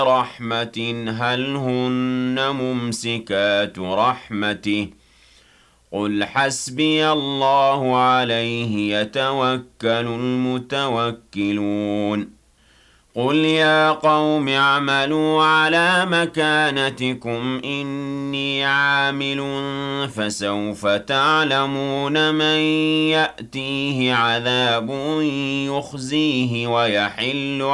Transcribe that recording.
رَحْمَةٍ هَلْ هُنَّ مُمْسِكَاتُ رَحْمَتِهِ ۚ قُلْ حَسْبِيَ اللَّهُ عَلَيْهِ يَتَوَكَّلُ الْمُتَوَكِّلُونَ قُلْ يَا قَوْمِ اعْمَلُوا عَلَىٰ مَكَانَتِكُمْ إِنِّي عَامِلٌ ۖ فَسَوْفَ تَعْلَمُونَ مَن يَأْتِيهِ عَذَابٌ يُخْزِيهِ وَيَحِلُّ